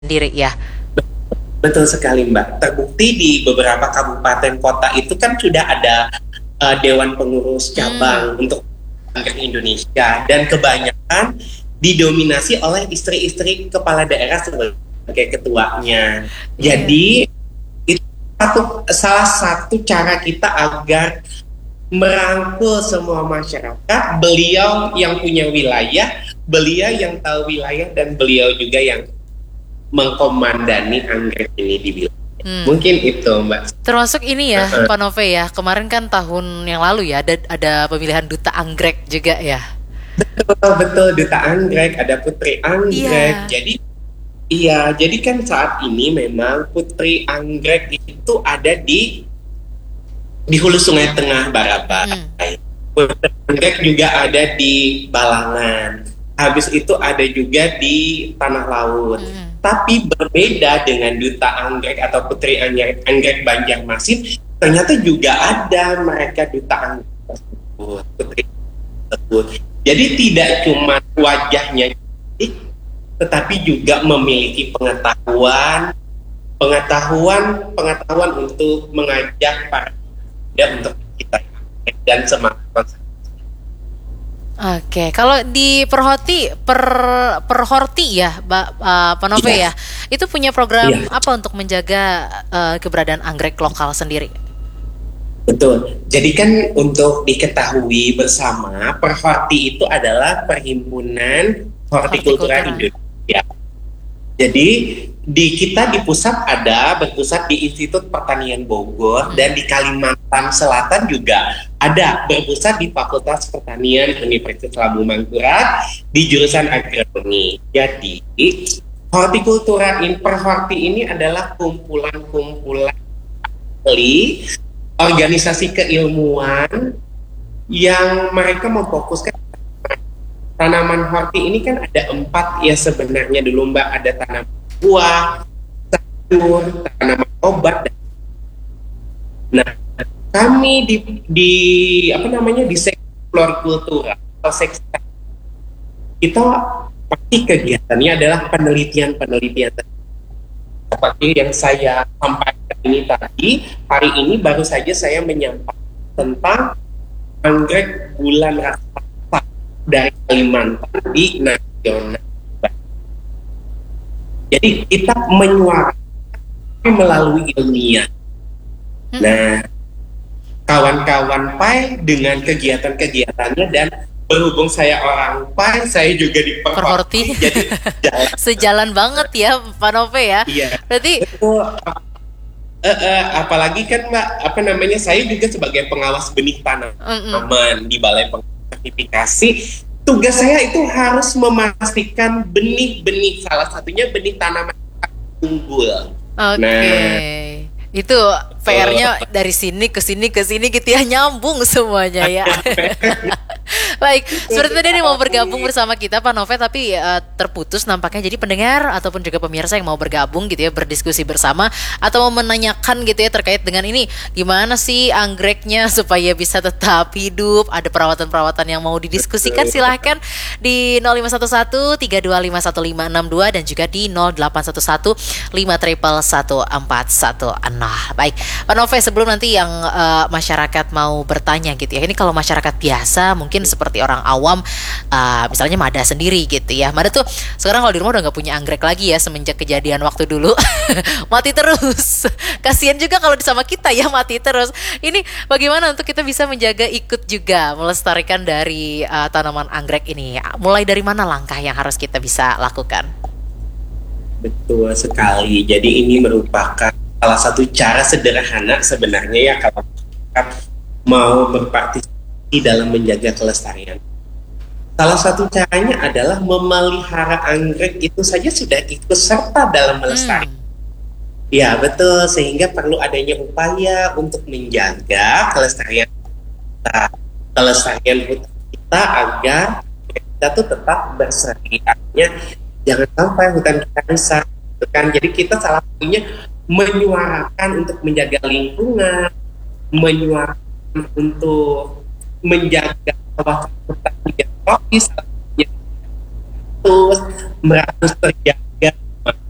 sendiri ya. Betul sekali Mbak. Terbukti di beberapa kabupaten kota itu kan sudah ada Dewan Pengurus Hmm, Cabang untuk Anggrek Indonesia, dan kebanyakan didominasi oleh istri-istri kepala daerah sebagai ketuanya. iya. Jadi itu salah satu cara kita agar merangkul semua masyarakat. Beliau yang punya wilayah, beliau yang tahu wilayah, dan beliau juga yang mengkomandani anggrek ini di wilayah. Hmm. Mungkin itu Mbak. Termasuk ini ya, Pak Nove ya. Kemarin kan tahun yang lalu ya ada pemilihan duta anggrek juga ya. Betul, betul, Duta Anggrek, ada Putri Anggrek. Iya. Jadi iya, jadi kan saat ini memang Putri Anggrek itu ada di Hulu Sungai Tengah Hmm. Barabai. Putri Anggrek juga ada di Balangan. Habis itu ada juga di Tanah Laut. Hmm. Tapi berbeda dengan Duta Anggrek atau Putri Anggrek, Anggrek Banjarmasin, ternyata juga ada mereka Duta Anggrek tersebut, Putri tersebut. Jadi tidak cuma wajahnya cantik, tetapi juga memiliki pengetahuan, pengetahuan untuk mengajak para pemuda untuk kita dan semangat. Oke, kalau di Perhorti ya, Pak Nove Iya, ya, itu punya program iya, apa untuk menjaga keberadaan anggrek lokal sendiri? betul. Jadi kan untuk diketahui bersama, Perhorti itu adalah Perhimpunan Hortikultura Hortikultura. Indonesia. Jadi di kita di pusat ada berpusat di Institut Pertanian Bogor, Hmm. dan di Kalimantan Selatan juga ada berpusat di Fakultas Pertanian Universitas Labu Mangkurat di jurusan agronomi. Jadi Perhorti ini adalah kumpulan-kumpulan ahli organisasi keilmuan yang mereka memfokuskan tanaman horti ini. Kan ada 4 ya sebenarnya dulu Mbak, ada tanaman buah, sayur, tanaman obat. Nah, kami di apa namanya di sektor florikultura atau sektor kita pasti kegiatannya adalah penelitian-penelitian seperti yang saya sampaikan ini tadi. Hari ini baru saja saya menyampaikan tentang anggrek bulan raksasa dari Kalimantan di nasional. Jadi kita menyuarakan melalui ilmiah. Hmm. Nah, kawan-kawan PAI dengan kegiatan-kegiatannya, dan berhubung saya orang PAI, saya juga di Perhorti. Perhorti, jadi jalan. Sejalan banget ya, Pak Nove ya. Iya, Berarti, betul. Apalagi kan Mbak, apa namanya, saya juga sebagai pengawas benih mm-mm. tanaman di Balai Sertifikasi. Tugas saya itu harus memastikan benih-benih, salah satunya benih tanaman unggul. Nah, Oke. Itu betul. PR-nya dari sini ke sini ke sini gitu ya, nyambung semuanya ya. Baik, seperti tadi nih mau bergabung bersama kita Pak Nove, tapi terputus nampaknya. Jadi pendengar ataupun juga pemirsa yang mau bergabung gitu ya, berdiskusi bersama atau mau menanyakan gitu ya terkait dengan ini, gimana sih anggreknya supaya bisa tetap hidup, ada perawatan-perawatan yang mau didiskusikan, silahkan di 0511 32515562 dan juga di 0811 5111410. Baik, Pak Nove, sebelum nanti yang masyarakat mau bertanya gitu ya. Ini kalau masyarakat biasa mungkin seperti orang awam, misalnya Mada sendiri gitu ya. Mada tuh sekarang kalau di rumah udah nggak punya anggrek lagi ya semenjak kejadian waktu dulu. Mati terus. Kasihan juga kalau sama kita ya mati terus. Ini bagaimana untuk kita bisa menjaga ikut juga melestarikan dari tanaman anggrek ini? Mulai dari mana langkah yang harus kita bisa lakukan? Betul sekali. Jadi ini merupakan salah satu cara sederhana sebenarnya ya, kalau masyarakat mau berpartisipasi dalam menjaga kelestarian. Salah satu caranya adalah memelihara anggrek itu saja sudah ikut serta dalam melestarikan. Hmm, Ya, betul. Sehingga perlu adanya upaya untuk menjaga kelestarian kita, kelestarian hutan kita, agar kita tuh tetap berseri. Artinya jangan sampai hutan kita rusak, gitu kan. Jadi kita salah satunya menyuarakan untuk menjaga lingkungan, menyuarakan untuk menjaga kawasan hutan yang tropis, terus meratus terjadi